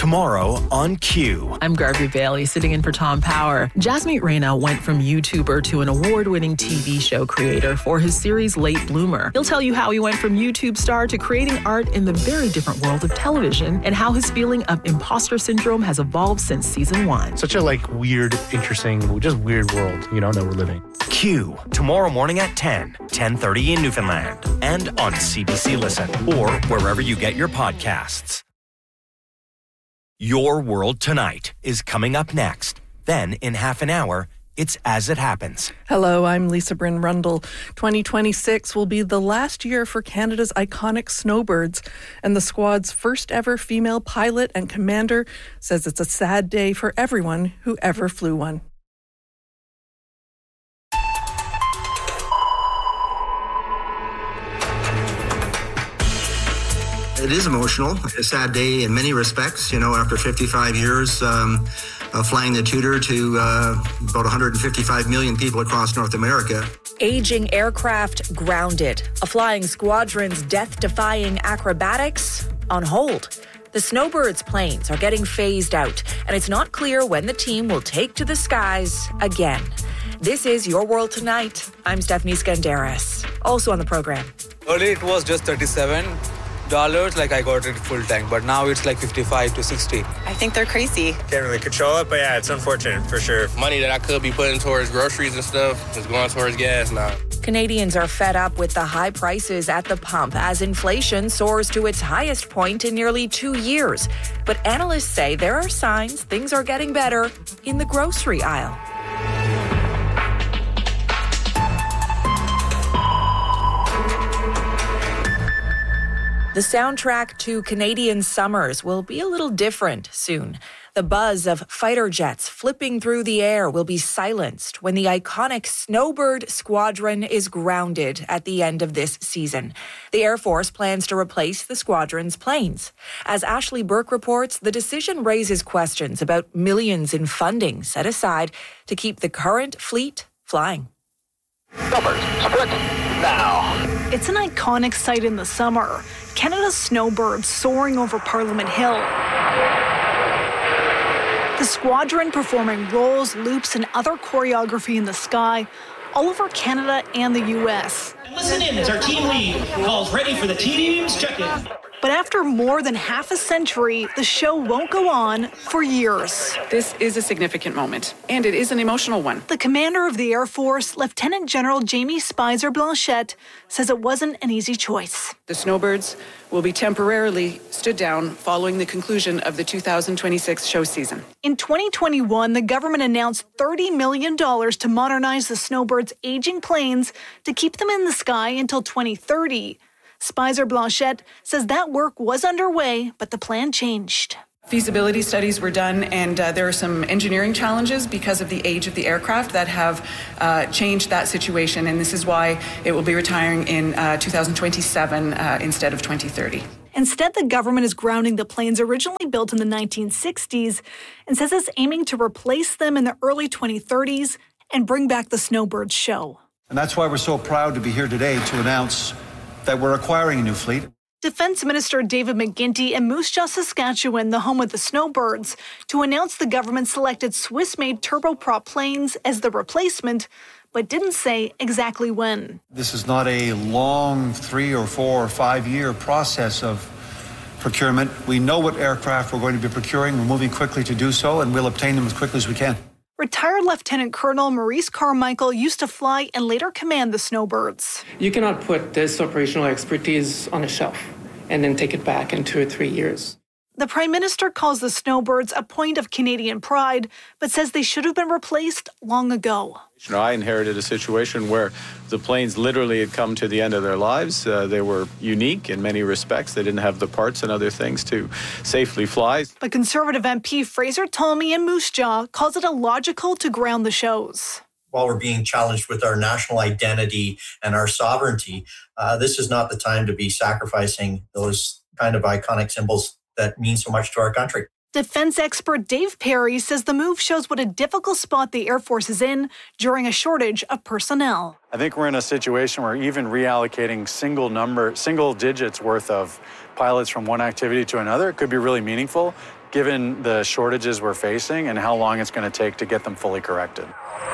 Tomorrow on Q. I'm Garvey Bailey, sitting in for Tom Power. Jasmeet Reyna went from YouTuber to an award-winning TV show creator for his series Late Bloomer. He'll tell you how he went from YouTube star to creating art in the very different world of television and how his feeling of imposter syndrome has evolved since season 1. Such a weird, interesting, just weird world, that we're living. Q, tomorrow morning at 10:30 in Newfoundland, and on CBC Listen, or wherever you get your podcasts. Your World Tonight is coming up next. Then, in half an hour, it's As It Happens. Hello, I'm Lisa Bryn Rundle. 2026 will be the last year for Canada's iconic snowbirds, and the squad's first ever female pilot and commander says it's a sad day for everyone who ever flew one. It is emotional. A sad day in many respects. After 55 years flying the Tudor to about 155 million people across North America. Aging aircraft grounded. A flying squadron's death-defying acrobatics on hold. The Snowbirds planes are getting phased out, and it's not clear when the team will take to the skies again. This is Your World Tonight. I'm Stephanie Skandaris. Also on the program. Earlier it was just $37. I got it full tank, but now it's 55 to 60. I think they're crazy. Can't really control it, but yeah, it's unfortunate for sure. Money that I could be putting towards groceries and stuff is going towards gas now. Canadians are fed up with the high prices at the pump as inflation soars to its highest point in nearly 2 years. But analysts say there are signs things are getting better in the grocery aisle. The soundtrack to Canadian summers will be a little different soon. The buzz of fighter jets flipping through the air will be silenced when the iconic Snowbird squadron is grounded at the end of this season. The Air Force plans to replace the squadron's planes. As Ashley Burke reports, the decision raises questions about millions in funding set aside to keep the current fleet flying. Snowbirds, split now. It's an iconic sight in the summer. Canada's snowbirds soaring over Parliament Hill. The squadron performing rolls, loops, and other choreography in the sky all over Canada and the U.S. Listen in as our team lead calls ready for the team's check-in. But after more than half a century, the show won't go on for years. This is a significant moment, and it is an emotional one. The commander of the Air Force, Lieutenant General Jamie Spicer Blanchette, says it wasn't an easy choice. The Snowbirds will be temporarily stood down following the conclusion of the 2026 show season. In 2021, the government announced $30 million to modernize the Snowbirds' aging planes to keep them in the sky until 2030. Spicer Blanchette says that work was underway, but the plan changed. Feasibility studies were done, and there are some engineering challenges because of the age of the aircraft that have changed that situation, and this is why it will be retiring in 2027 instead of 2030. Instead, the government is grounding the planes originally built in the 1960s and says it's aiming to replace them in the early 2030s and bring back the Snowbirds show. And that's why we're so proud to be here today to announce that we're acquiring a new fleet. Defense Minister David McGuinty in Moose Jaw, Saskatchewan, the home of the Snowbirds, to announce the government selected Swiss-made turboprop planes as the replacement, but didn't say exactly when. This is not a long 3 or 4 or 5 year process of procurement. We know what aircraft we're going to be procuring. We're moving quickly to do so, and we'll obtain them as quickly as we can. Retired Lieutenant Colonel Maurice Carmichael used to fly and later command the Snowbirds. You cannot put this operational expertise on a shelf and then take it back in 2 or 3 years. The Prime Minister calls the Snowbirds a point of Canadian pride, but says they should have been replaced long ago. I inherited a situation where the planes literally had come to the end of their lives. They were unique in many respects. They didn't have the parts and other things to safely fly. But Conservative MP Fraser Tolmie in Moose Jaw calls it illogical to ground the shows. While we're being challenged with our national identity and our sovereignty, this is not the time to be sacrificing those kind of iconic symbols that mean so much to our country. Defense expert Dave Perry says the move shows what a difficult spot the Air Force is in during a shortage of personnel. I think we're in a situation where even reallocating single digits worth of pilots from one activity to another could be really meaningful. given the shortages we're facing and how long it's going to take to get them fully corrected.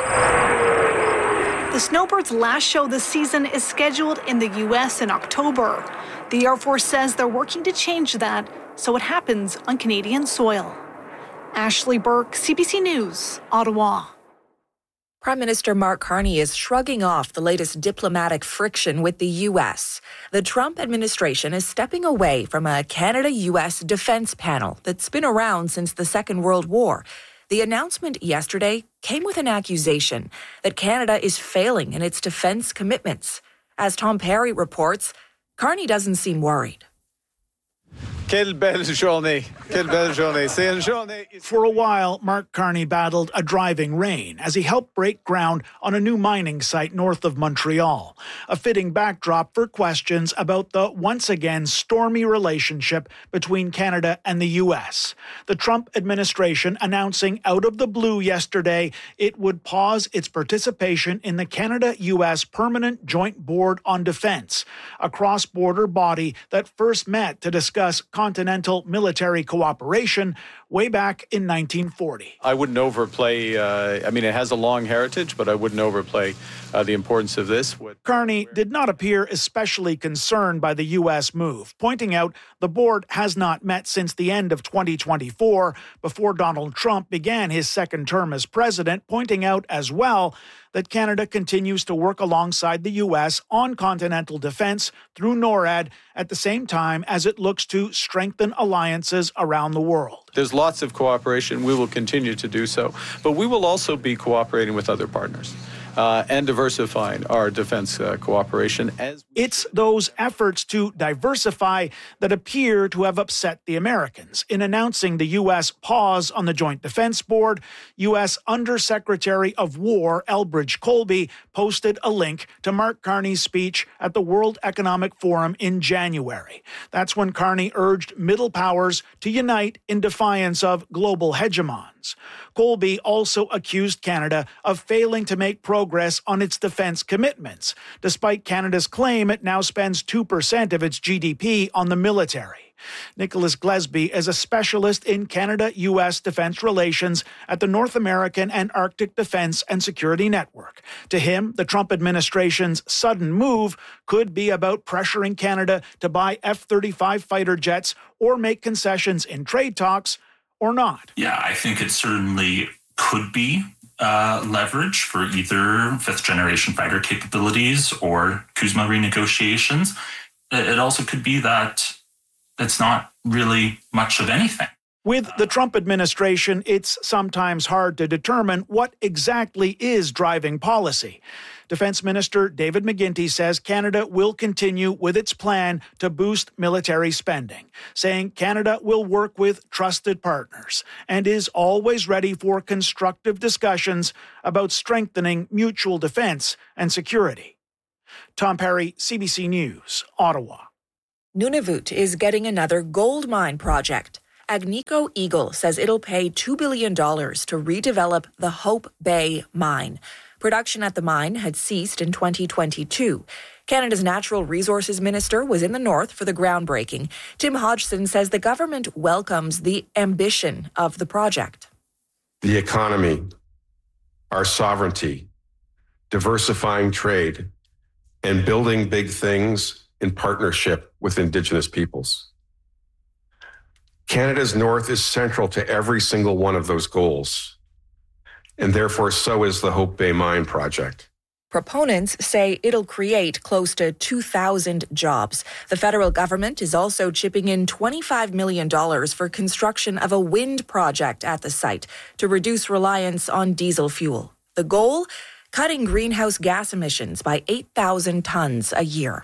The snowbirds' last show this season is scheduled in the U.S. in October. The Air Force says they're working to change that so it happens on Canadian soil. Ashley Burke, CBC News, Ottawa. Prime Minister Mark Carney is shrugging off the latest diplomatic friction with the U.S. The Trump administration is stepping away from a Canada-U.S. defense panel that's been around since the Second World War. The announcement yesterday came with an accusation that Canada is failing in its defense commitments. As Tom Perry reports, Carney doesn't seem worried. Quelle belle journée. Quelle belle journée. C'est une journée. For a while, Mark Carney battled a driving rain as he helped break ground on a new mining site north of Montreal, a fitting backdrop for questions about the once again stormy relationship between Canada and the U.S. The Trump administration announcing out of the blue yesterday it would pause its participation in the Canada-U.S. Permanent Joint Board on Defense, a cross-border body that first met to discuss continental military cooperation way back in 1940. I wouldn't overplay, it has a long heritage, but I wouldn't overplay the importance of this. Carney did not appear especially concerned by the U.S. move, pointing out the board has not met since the end of 2024, before Donald Trump began his second term as president, pointing out as well that Canada continues to work alongside the U.S. on continental defense through NORAD at the same time as it looks to strengthen alliances around the world. There's lots of cooperation. We will continue to do so. But we will also be cooperating with other partners and diversifying our defense cooperation. It's those efforts to diversify that appear to have upset the Americans. In announcing the U.S. pause on the Joint Defense Board, U.S. Undersecretary of War Elbridge Colby posted a link to Mark Carney's speech at the World Economic Forum in January. That's when Carney urged middle powers to unite in defiance of global hegemons. Colby also accused Canada of failing to make progress on its defense commitments, despite Canada's claim it now spends 2% of its GDP on the military. Nicholas Glesby is a specialist in Canada-U.S. defense relations at the North American and Arctic Defense and Security Network. To him, the Trump administration's sudden move could be about pressuring Canada to buy F-35 fighter jets or make concessions in trade talks, or not. Yeah, I think it certainly could be leverage for either fifth-generation fighter capabilities or CUSMA renegotiations. It also could be that it's not really much of anything. With the Trump administration, it's sometimes hard to determine what exactly is driving policy. Defense Minister David McGuinty says Canada will continue with its plan to boost military spending, saying Canada will work with trusted partners and is always ready for constructive discussions about strengthening mutual defense and security. Tom Perry, CBC News, Ottawa. Nunavut is getting another gold mine project. Agnico Eagle says it'll pay $2 billion to redevelop the Hope Bay mine. Production at the mine had ceased in 2022. Canada's Natural Resources Minister was in the north for the groundbreaking. Tim Hodgson says the government welcomes the ambition of the project. The economy, our sovereignty, diversifying trade, and building big things in partnership with Indigenous peoples. Canada's north is central to every single one of those goals, and therefore so is the Hope Bay Mine project. Proponents say it'll create close to 2,000 jobs. The federal government is also chipping in $25 million for construction of a wind project at the site to reduce reliance on diesel fuel. The goal? Cutting greenhouse gas emissions by 8,000 tons a year.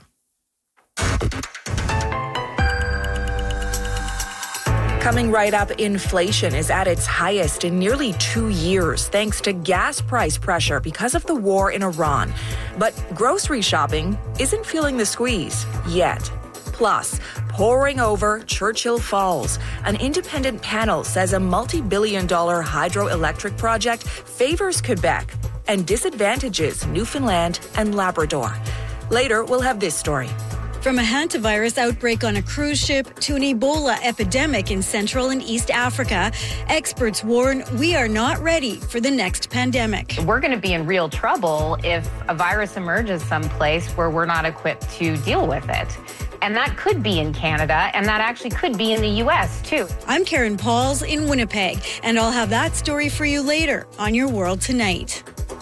Coming right up, inflation is at its highest in nearly 2 years, thanks to gas price pressure because of the war in Iran. But grocery shopping isn't feeling the squeeze yet. Plus, pouring over Churchill Falls. An independent panel says a multi-billion-dollar hydroelectric project favors Quebec and disadvantages Newfoundland and Labrador. Later, we'll have this story. From a hantavirus outbreak on a cruise ship to an Ebola epidemic in Central and East Africa, experts warn we are not ready for the next pandemic. We're going to be in real trouble if a virus emerges someplace where we're not equipped to deal with it. And that could be in Canada, and that actually could be in the U.S., too. I'm Karen Pauls in Winnipeg, and I'll have that story for you later on Your World Tonight.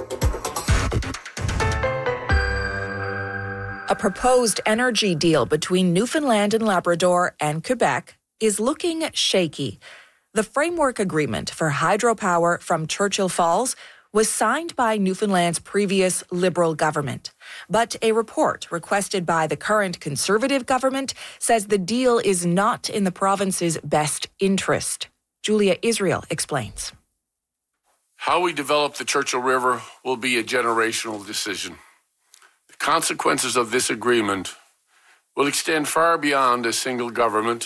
A proposed energy deal between Newfoundland and Labrador and Quebec is looking shaky. The framework agreement for hydropower from Churchill Falls was signed by Newfoundland's previous Liberal government. But a report requested by the current Conservative government says the deal is not in the province's best interest. Julia Israel explains. How we develop the Churchill River will be a generational decision. The consequences of this agreement will extend far beyond a single government,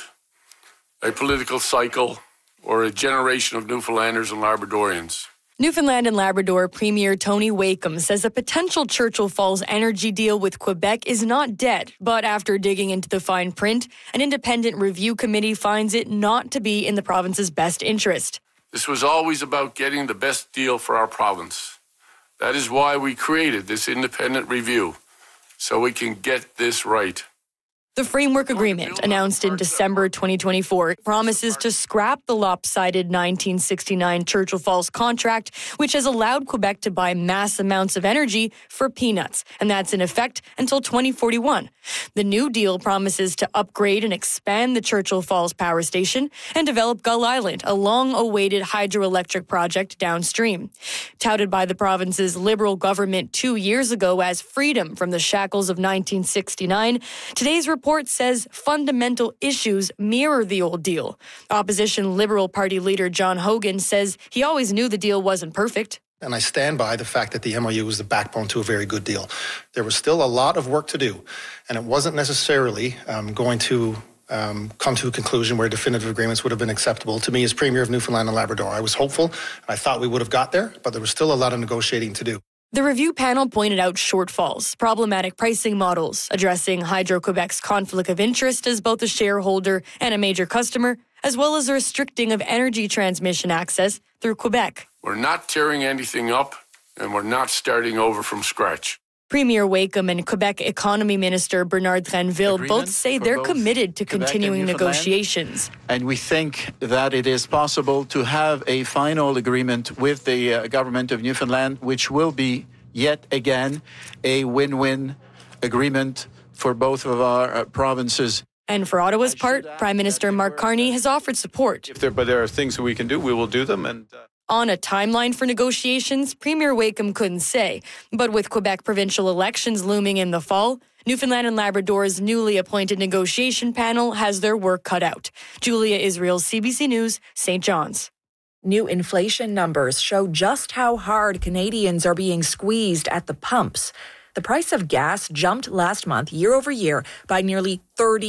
a political cycle, or a generation of Newfoundlanders and Labradorians. Newfoundland and Labrador Premier Tony Wakeham says a potential Churchill Falls energy deal with Quebec is not dead, but after digging into the fine print, an independent review committee finds it not to be in the province's best interest. This was always about getting the best deal for our province. That is why we created this independent review, so we can get this right. The framework agreement, announced in December 2024, promises to scrap the lopsided 1969 Churchill Falls contract, which has allowed Quebec to buy mass amounts of energy for peanuts, and that's in effect until 2041. The new deal promises to upgrade and expand the Churchill Falls power station and develop Gull Island, a long-awaited hydroelectric project downstream. Touted by the province's Liberal government 2 years ago as freedom from the shackles of 1969, today's report says fundamental issues mirror the old deal. Opposition Liberal Party leader John Hogan says he always knew the deal wasn't perfect. And I stand by the fact that the MOU was the backbone to a very good deal. There was still a lot of work to do, and it wasn't necessarily going to come to a conclusion where definitive agreements would have been acceptable to me as Premier of Newfoundland and Labrador. I was hopeful, and I thought we would have got there, but there was still a lot of negotiating to do. The review panel pointed out shortfalls, problematic pricing models, addressing Hydro-Quebec's conflict of interest as both a shareholder and a major customer, as well as the restricting of energy transmission access through Quebec. We're not tearing anything up, and we're not starting over from scratch. Premier Wakeham and Quebec Economy Minister Bernard Drinville both say they're committed to continuing negotiations. And we think that it is possible to have a final agreement with the government of Newfoundland, which will be, yet again, a win-win agreement for both of our provinces. And for Ottawa's part, Prime Minister Mark Carney has offered support. But there are things that we can do, we will do them. And on a timeline for negotiations, Premier Wakeham couldn't say. But with Quebec provincial elections looming in the fall, Newfoundland and Labrador's newly appointed negotiation panel has their work cut out. Julia Israel, CBC News, St. John's. New inflation numbers show just how hard Canadians are being squeezed at the pumps. The price of gas jumped last month year over year by nearly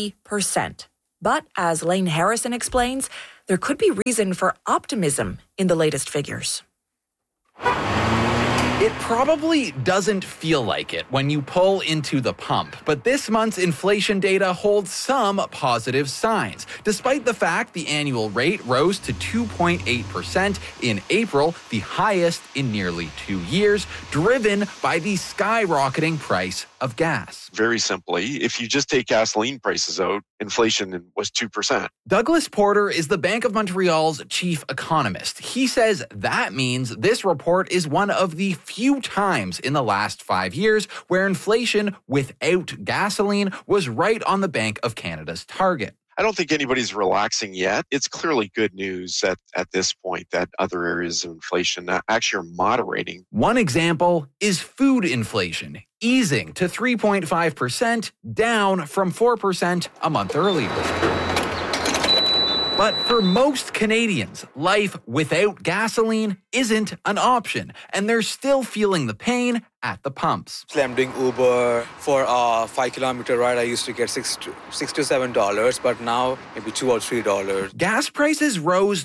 30%. But as Lane Harrison explains, there could be reason for optimism in the latest figures. It probably doesn't feel like it when you pull into the pump, but this month's inflation data holds some positive signs. Despite the fact the annual rate rose to 2.8% in April, the highest in nearly 2 years, driven by the skyrocketing price of gas. Very simply, if you just take gasoline prices out, inflation was 2%. Douglas Porter is the Bank of Montreal's chief economist. He says that means this report is one of the few times in the last 5 years where inflation without gasoline was right on the Bank of Canada's target. I don't think anybody's relaxing yet. It's clearly good news at this point that other areas of inflation actually are moderating. One example is food inflation, easing to 3.5%, down from 4% a month earlier. But for most Canadians, life without gasoline isn't an option, and they're still feeling the pain at the pumps. I'm doing Uber for a 5-kilometer ride. I used to get $6 to $7, but now maybe $2 or $3. Gas prices rose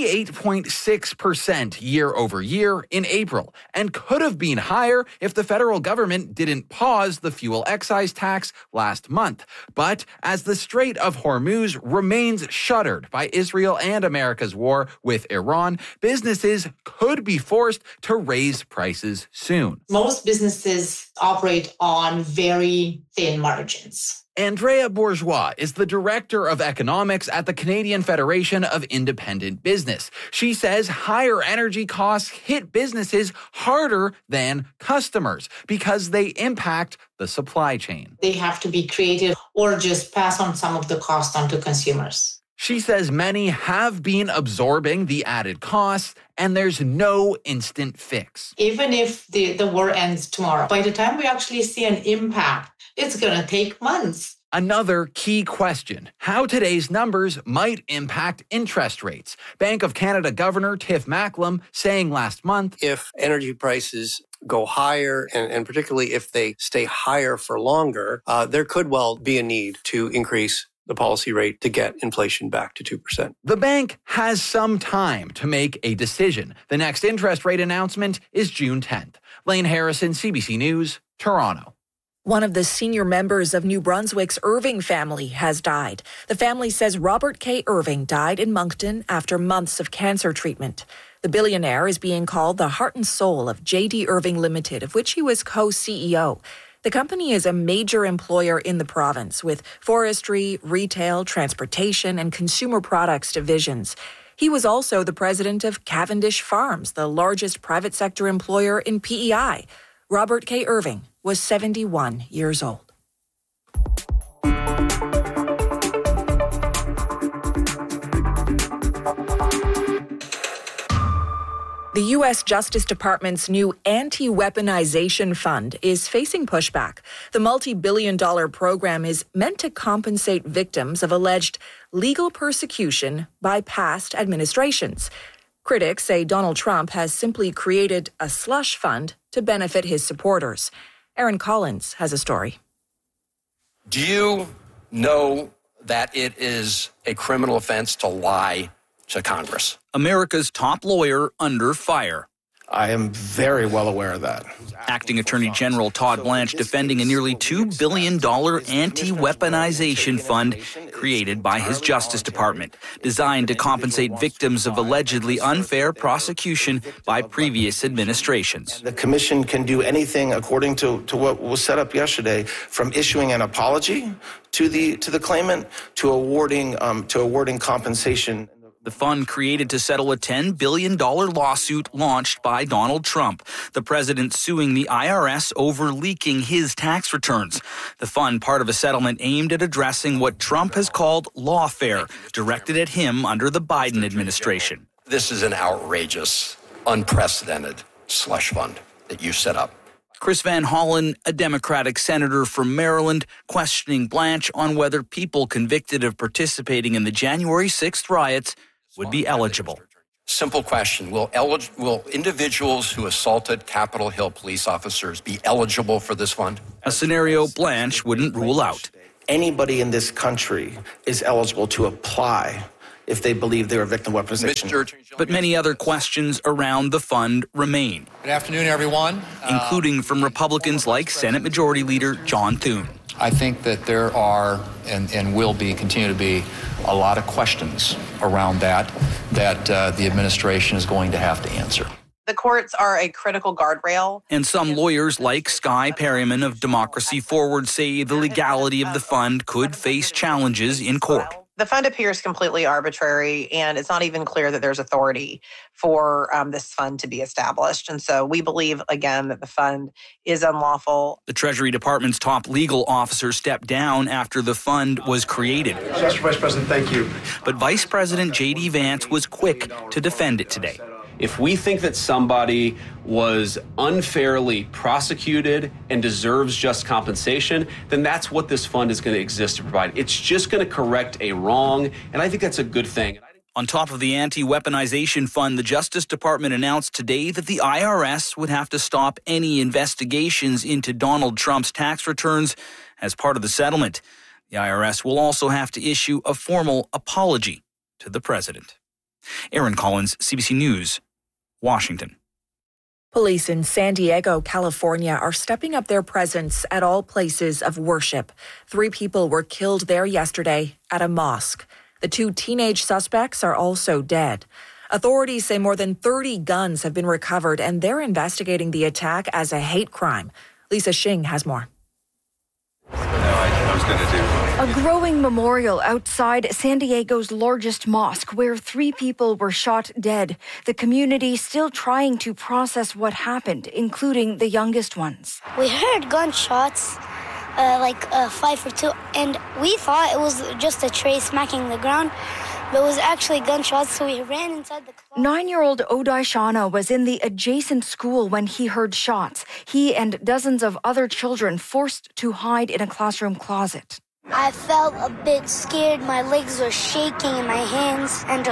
28.6% year over year in April and could have been higher if the federal government didn't pause the fuel excise tax last month. But as the Strait of Hormuz remains shuttered by Israel and America's war with Iran, businesses could be forced to raise prices soon. Most businesses operate on very thin margins. Andrea Bourgeois is the Director of Economics at the Canadian Federation of Independent Business. She says higher energy costs hit businesses harder than customers because they impact the supply chain. They have to be creative or just pass on some of the cost onto consumers. She says many have been absorbing the added costs, and there's no instant fix. Even if the war ends tomorrow, by the time we actually see an impact, it's going to take months. Another key question, how today's numbers might impact interest rates. Bank of Canada Governor Tiff Macklem saying last month, if energy prices go higher, and particularly if they stay higher for longer, there could well be a need to increase the policy rate to get inflation back to 2%. The bank has some time to make a decision. The next interest rate announcement is June 10th. Lane Harrison, CBC News, Toronto. One of the senior members of New Brunswick's Irving family has died. The family says Robert K. Irving died in Moncton after months of cancer treatment. The billionaire is being called the heart and soul of J.D. Irving Limited, of which he was co-CEO. The company is a major employer in the province with forestry, retail, transportation, and consumer products divisions. He was also the president of Cavendish Farms, the largest private sector employer in PEI. Robert K. Irving was 71 years old. The U.S. Justice Department's new anti-weaponization fund is facing pushback. The multi-billion-dollar program is meant to compensate victims of alleged legal persecution by past administrations. Critics say Donald Trump has simply created a slush fund to benefit his supporters. Aaron Collins has a story. Do you know that it is a criminal offense to lie to Congress? America's top lawyer under fire. I am very well aware of that. Acting Attorney General Todd Blanche defending a nearly $2 billion anti-weaponization fund created by his Justice Department, designed to compensate victims of allegedly unfair prosecution by previous administrations. The commission can do anything according to what was set up yesterday, from issuing an apology to the claimant to awarding compensation. The fund created to settle a $10 billion lawsuit launched by Donald Trump, the president suing the IRS over leaking his tax returns. The fund, part of a settlement aimed at addressing what Trump has called lawfare, directed at him under the Biden administration. This is an outrageous, unprecedented slush fund that you set up. Chris Van Hollen, a Democratic senator from Maryland, questioning Blanche on whether people convicted of participating in the January 6th riots would be eligible. Simple question. Will individuals who assaulted Capitol Hill police officers be eligible for this fund? A scenario Blanche wouldn't rule out. Anybody in this country is eligible to apply if they believe they're a victim of weaponization. But many other questions around the fund remain. Good afternoon, everyone. Including from Republicans like Senate Majority Leader John Thune. I think that there are and will be, continue to be, a lot of questions around that the administration is going to have to answer. The courts are a critical guardrail. And some lawyers like Sky Perryman of Democracy Forward say the legality of the fund could face challenges in court. The fund appears completely arbitrary, and it's not even clear that there's authority for this fund to be established. And so we believe, again, that the fund is unlawful. The Treasury Department's top legal officer stepped down after the fund was created. Mr. Vice President, thank you. But Vice President J.D. Vance was quick to defend it today. If we think that somebody was unfairly prosecuted and deserves just compensation, then that's what this fund is going to exist to provide. It's just going to correct a wrong, and I think that's a good thing. On top of the anti-weaponization fund, the Justice Department announced today that the IRS would have to stop any investigations into Donald Trump's tax returns as part of the settlement. The IRS will also have to issue a formal apology to the president. Aaron Collins, CBC News, Washington. Police in San Diego, California are stepping up their presence at all places of worship. 3 people were killed there yesterday at a mosque. The 2 teenage suspects are also dead. Authorities say more than 30 guns have been recovered, and they're investigating the attack as a hate crime. Lisa Shing has more. A growing memorial outside San Diego's largest mosque where 3 people were shot dead. The community still trying to process what happened, including the youngest ones. We heard gunshots, 5 or 2, and we thought it was just a tray smacking the ground, but it was actually gunshots, so we ran inside the closet. 9-year-old Odai Shana was in the adjacent school when he heard shots. He and dozens of other children forced to hide in a classroom closet. I felt a bit scared. My legs were shaking in my hands, and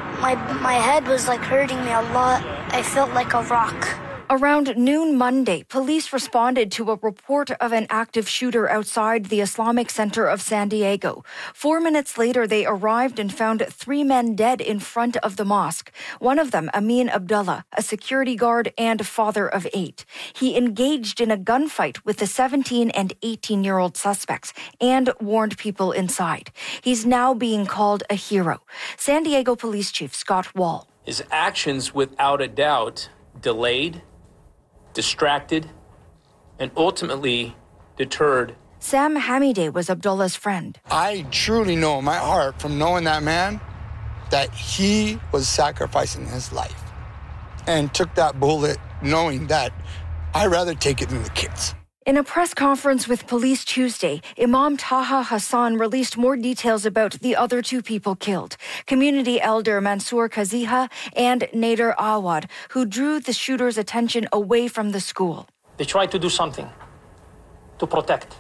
my head was hurting me a lot. I felt like a rock. Around noon Monday, police responded to a report of an active shooter outside the Islamic Center of San Diego. 4 minutes later, they arrived and found 3 men dead in front of the mosque. One of them, Amin Abdullah, a security guard and father of 8. He engaged in a gunfight with the 17- and 18-year-old suspects and warned people inside. He's now being called a hero. San Diego Police Chief Scott Wall. His actions, without a doubt, delayed, distracted, and ultimately deterred. Sam Hamideh was Abdullah's friend. I truly know in my heart from knowing that man that he was sacrificing his life and took that bullet knowing that I'd rather take it than the kids. In a press conference with police Tuesday, Imam Taha Hassan released more details about the other 2 people killed. Community elder Mansoor Kaziha and Nader Awad, who drew the shooter's attention away from the school. They tried to do something to protect,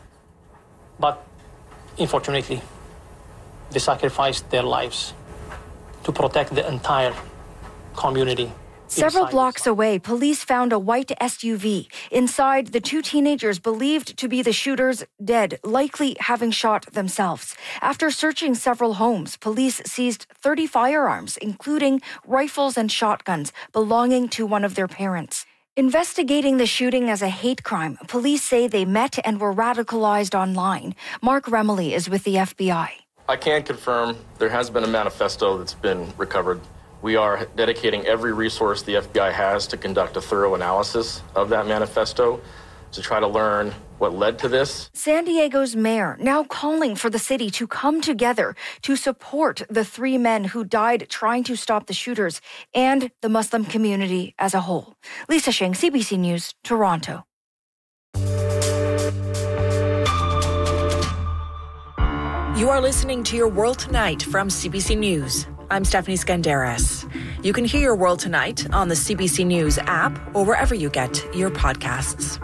but unfortunately, they sacrificed their lives to protect the entire community. Several blocks away, police found a white SUV. Inside, the 2 teenagers believed to be the shooters dead, likely having shot themselves. After searching several homes, police seized 30 firearms, including rifles and shotguns belonging to one of their parents. Investigating the shooting as a hate crime, police say they met and were radicalized online. Mark Remley is with the FBI. I can confirm there has been a manifesto that's been recovered. We are dedicating every resource the FBI has to conduct a thorough analysis of that manifesto to try to learn what led to this. San Diego's mayor now calling for the city to come together to support the 3 men who died trying to stop the shooters and the Muslim community as a whole. Lisa Shing, CBC News, Toronto. You are listening to Your World Tonight from CBC News. I'm Stephanie Skandaris. You can hear Your World Tonight on the CBC News app or wherever you get your podcasts.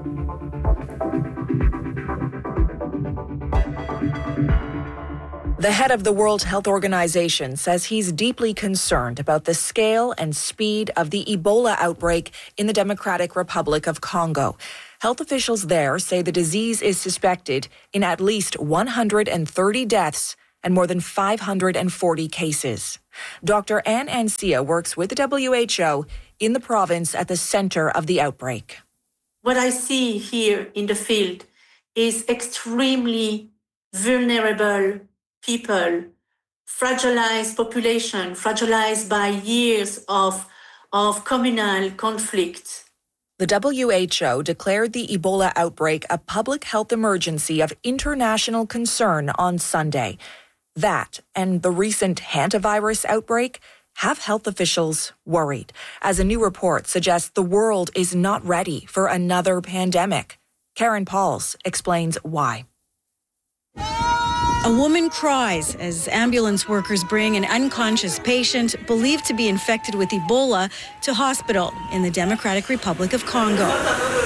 The head of the World Health Organization says he's deeply concerned about the scale and speed of the Ebola outbreak in the Democratic Republic of Congo. Health officials there say the disease is suspected in at least 130 deaths and more than 540 cases. Dr. Anne Ancia works with the WHO in the province at the center of the outbreak. What I see here in the field is extremely vulnerable people, fragilized population, fragilized by years of communal conflict. The WHO declared the Ebola outbreak a public health emergency of international concern on Sunday. That and the recent hantavirus outbreak have health officials worried, as a new report suggests the world is not ready for another pandemic. Karen Pauls explains why. A woman cries as ambulance workers bring an unconscious patient believed to be infected with Ebola to hospital in the Democratic Republic of Congo.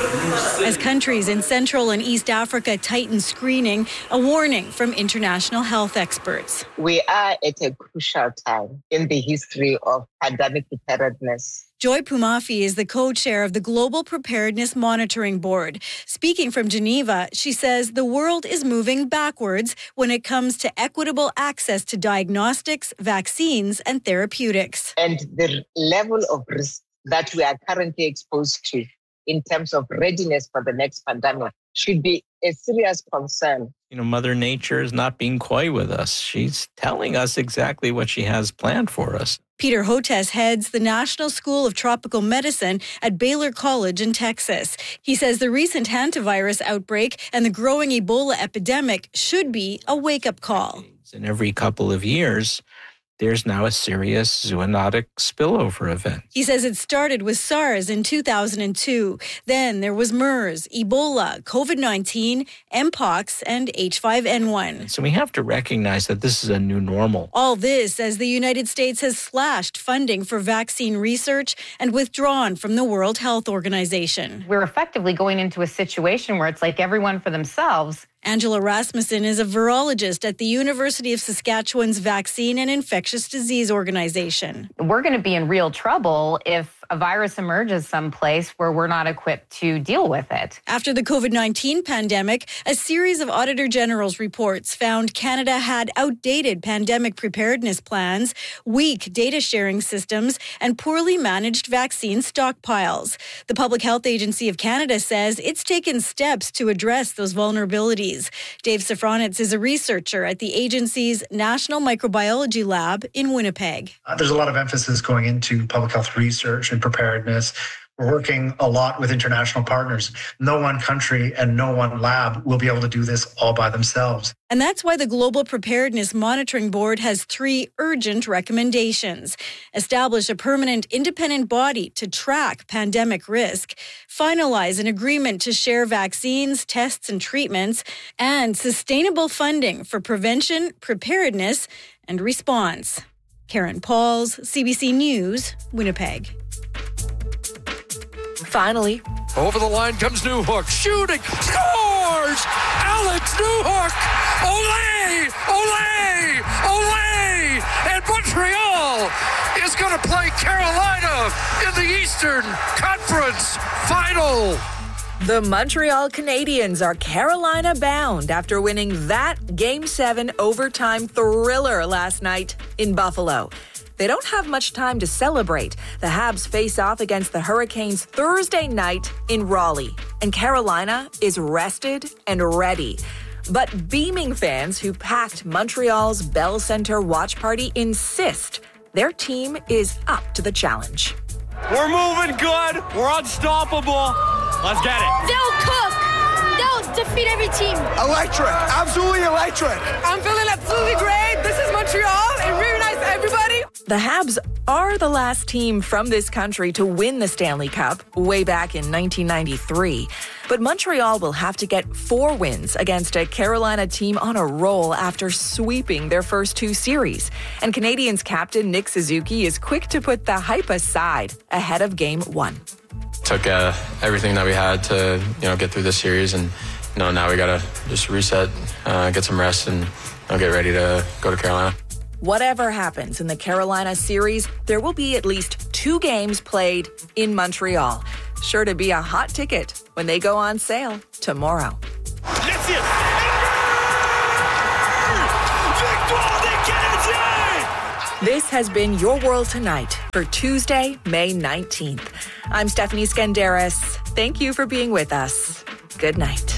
As countries in Central and East Africa tighten screening, a warning from international health experts. We are at a crucial time in the history of pandemic preparedness. Joy Pumafi is the co-chair of the Global Preparedness Monitoring Board. Speaking from Geneva, she says the world is moving backwards when it comes to equitable access to diagnostics, vaccines, and therapeutics. And the level of risk that we are currently exposed to in terms of readiness for the next pandemic should be a serious concern. Mother Nature is not being coy with us. She's telling us exactly what she has planned for us. Peter Hotez heads the National School of Tropical Medicine at Baylor College in Texas. He says the recent hantavirus outbreak and the growing Ebola epidemic should be a wake-up call. And every couple of years, there's now a serious zoonotic spillover event. He says it started with SARS in 2002. Then there was MERS, Ebola, COVID-19, Mpox, and H5N1. So we have to recognize that this is a new normal. All this as the United States has slashed funding for vaccine research and withdrawn from the World Health Organization. We're effectively going into a situation where it's like everyone for themselves. Angela Rasmussen is a virologist at the University of Saskatchewan's Vaccine and Infectious Disease Organization. We're going to be in real trouble if a virus emerges someplace where we're not equipped to deal with it. After the COVID-19 pandemic, a series of Auditor General's reports found Canada had outdated pandemic preparedness plans, weak data sharing systems, and poorly managed vaccine stockpiles. The Public Health Agency of Canada says it's taken steps to address those vulnerabilities. Dave Safranitz is a researcher at the agency's National Microbiology Lab in Winnipeg. There's a lot of emphasis going into public health research and preparedness. We're working a lot with international partners. No one country and no one lab will be able to do this all by themselves. And that's why the Global Preparedness Monitoring Board has 3 urgent recommendations. Establish a permanent independent body to track pandemic risk, finalize an agreement to share vaccines, tests, and treatments, and sustainable funding for prevention, preparedness, and response. Karen Pauls, CBC News, Winnipeg. Finally, over the line comes Newhook, shooting, scores! Alex Newhook! Olé! Olé! Olé! And Montreal is going to play Carolina in the Eastern Conference Final. The Montreal Canadiens are Carolina bound after winning that Game 7 overtime thriller last night in Buffalo. They don't have much time to celebrate. The Habs face off against the Hurricanes Thursday night in Raleigh, and Carolina is rested and ready. But beaming fans who packed Montreal's Bell Centre watch party insist their team is up to the challenge. We're moving good. We're unstoppable. Let's get it. They'll cook. They'll defeat every team. Electric. Absolutely electric. I'm feeling absolutely great. This is Montreal. It reunites everybody. The Habs are the last team from this country to win the Stanley Cup way back in 1993. But Montreal will have to get 4 wins against a Carolina team on a roll after sweeping their first 2 series. And Canadiens captain Nick Suzuki is quick to put the hype aside ahead of Game 1. Took everything that we had to get through this series, and now we got to just reset, get some rest, and get ready to go to Carolina. Whatever happens in the Carolina series, there will be at least 2 games played in Montreal. Sure to be a hot ticket when they go on sale tomorrow. That's it. Victoire des Canadiens! This has been Your World Tonight for Tuesday, May 19th. I'm Stephanie Skandaris. Thank you for being with us. Good night.